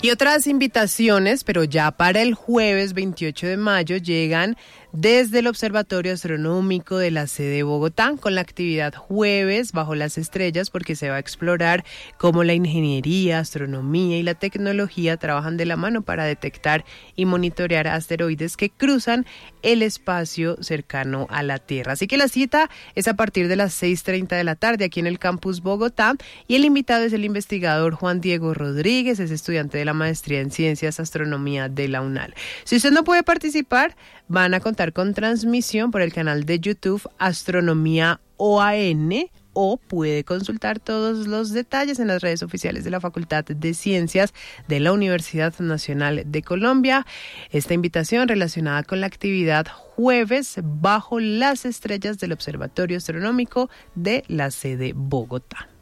Y otras invitaciones, pero ya para el jueves 28 de mayo, llegan desde el Observatorio Astronómico de la sede de Bogotá con la actividad Jueves Bajo las Estrellas, porque se va a explorar cómo la ingeniería, astronomía y la tecnología trabajan de la mano para detectar y monitorear asteroides que cruzan el espacio cercano a la Tierra. Así que la cita es a partir de las 6:30 de la tarde aquí en el Campus Bogotá, y el invitado es el investigador Juan Diego Rodríguez, es estudiante de la maestría en Ciencias Astronomía de la UNAL. Si usted no puede participar, van a contar con transmisión por el canal de YouTube Astronomía OAN, o puede consultar todos los detalles en las redes oficiales de la Facultad de Ciencias de la Universidad Nacional de Colombia. Esta invitación relacionada con la actividad Jueves Bajo las Estrellas del Observatorio Astronómico de la sede Bogotá.